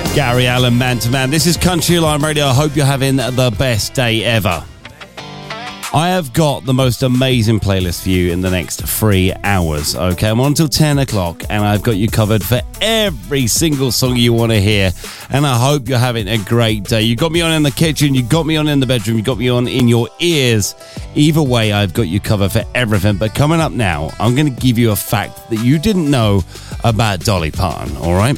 Gary Allan, Man to Man. This is Country Line Radio. I hope you're having the best day ever. I have got the most amazing playlist for you in the next 3 hours, okay? I'm on until 10 o'clock, and I've got you covered for every single song you want to hear, and I hope you're having a great day. You got me on in the kitchen, you got me on in the bedroom, you got me on in your ears. Either way, I've got you covered for everything. But coming up now, I'm going to give you a fact that you didn't know about Dolly Parton, all right?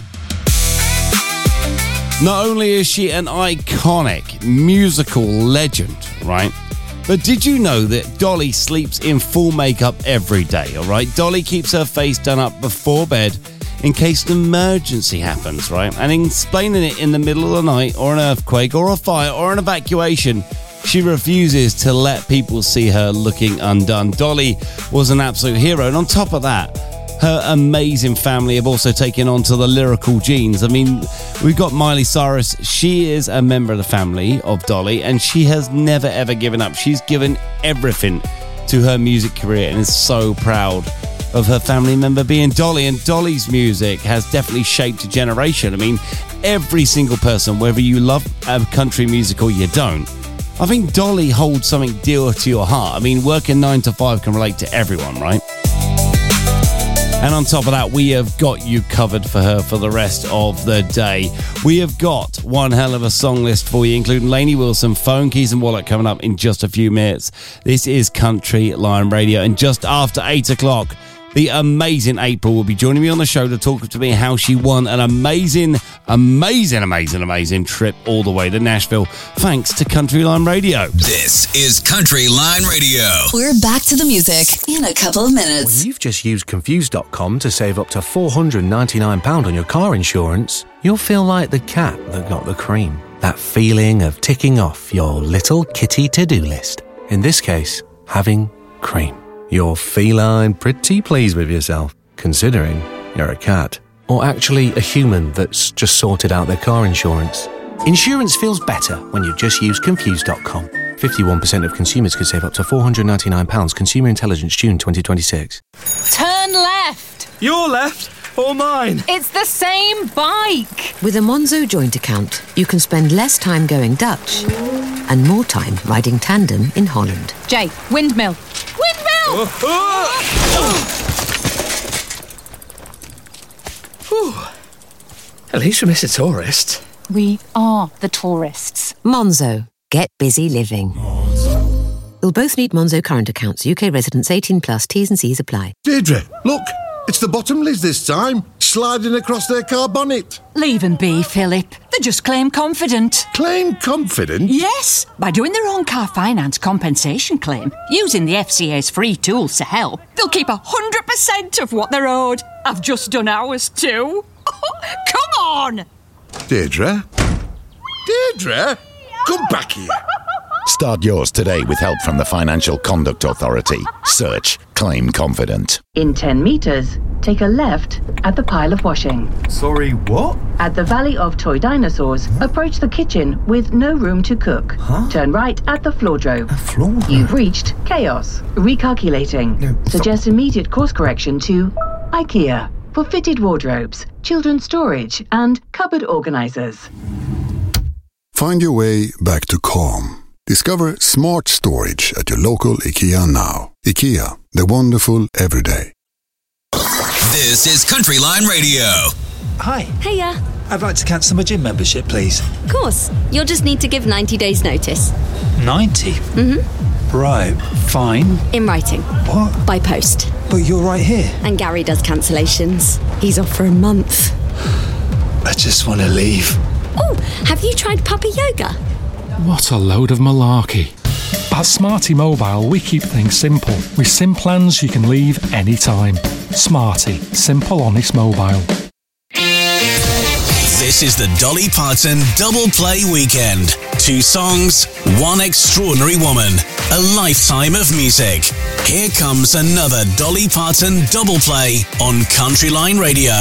Not only is she an iconic musical legend, right? But did you know that Dolly sleeps in full makeup every day, all right? Dolly keeps her face done up before bed in case an emergency happens, right? And explaining it in the middle of the night, or an earthquake, or a fire, or an evacuation, she refuses to let people see her looking undone. Dolly was an absolute hero. And on top of that, her amazing family have also taken on to the lyrical genes. I mean, we've got Miley Cyrus. She is a member of the family of Dolly, and she has never, ever given up. She's given everything to her music career and is so proud of her family member being Dolly. And Dolly's music has definitely shaped a generation. I mean, every single person, whether you love country music or you don't, I think Dolly holds something dear to your heart. I mean, working 9 to 5 can relate to everyone, right? And on top of that, we have got you covered for her for the rest of the day. We have got one hell of a song list for you, including Lainey Wilson, Phone Keys and Wallet coming up in just a few minutes. This is Country Line Radio. And just after 8 o'clock, the amazing April will be joining me on the show to talk to me how she won an amazing trip all the way to Nashville, thanks to Country Line Radio. This is Country Line Radio. We're back to the music in a couple of minutes. When you've just used Confused.com to save up to £499 on your car insurance, you'll feel like the cat that got the cream. That feeling of ticking off your little kitty to-do list. In this case, having cream. You're feline pretty pleased with yourself, considering you're a cat. Or actually a human that's just sorted out their car insurance. Insurance feels better when you just use Confused.com. 51% of consumers could save up to £499. Consumer Intelligence, June 2026. Turn left! Your left or mine? It's the same bike! With a Monzo joint account, you can spend less time going Dutch and more time riding tandem in Holland. Jay, windmill! Windmill! At least we miss a tourist. We are the tourists. Monzo. Get busy living. You'll both need Monzo current accounts. UK residents 18 plus. T's and C's apply. Deirdre, look. It's the Bottomleys this time, sliding across their car bonnet. Leave them be, Philip. They're just claim confident. Claim confident? Yes, by doing their own car finance compensation claim, using the FCA's free tools to help, they'll keep 100% of what they're owed. I've just done ours too. Come on! Deirdre? Deirdre? Come back here. Start yours today with help from the Financial Conduct Authority. Search Claim Confident. In 10 metres, take a left at the pile of washing. Sorry, what? At the Valley of Toy Dinosaurs, approach the kitchen with no room to cook. Turn right at the floordrome. You've reached chaos. Recalculating. Suggest immediate course correction to IKEA for fitted wardrobes, children's storage, and cupboard organisers. Find your way back to calm. Discover smart storage at your local IKEA now. IKEA, the wonderful everyday. This is Country Line Radio. Hi. Hiya. I'd like to cancel my gym membership, please. Of course. You'll just need to give 90 days notice. 90? Mm-hmm. Right, fine. In writing. What? By post. But you're right here. And Gary does cancellations. He's off for a month. I just want to leave. Oh, have you tried Puppy Yoga? What a load of malarkey. At Smarty Mobile, we keep things simple. With SIM plans you can leave anytime. Smarty. Simple, honest mobile. This is the Dolly Parton Double Play Weekend. 2 songs, 1 extraordinary woman, a lifetime of music. Here comes another Dolly Parton Double Play on Country Line Radio.